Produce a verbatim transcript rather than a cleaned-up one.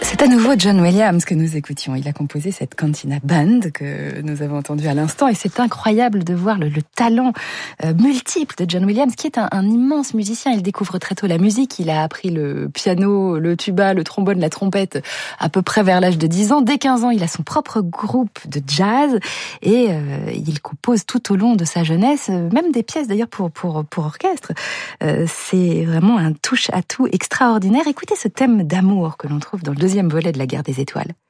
C'est à nouveau John Williams que nous écoutions. Il a composé cette Cantina Band que nous avons entendue à l'instant et c'est incroyable de voir le, le talent euh, multiple de John Williams qui est un, un immense musicien. Il découvre très tôt la musique. Il a appris le piano, le tuba, le trombone, la trompette à peu près vers l'âge de dix ans. Dès quinze ans, il a son propre groupe de jazz et euh, il compose tout au long de sa jeunesse, même des pièces d'ailleurs pour, pour, pour orchestre. Euh, c'est vraiment un touche-à-tout extraordinaire. Écoutez ce thème d'amour que l'on trouve dans le deuxième volet de La Guerre des Étoiles.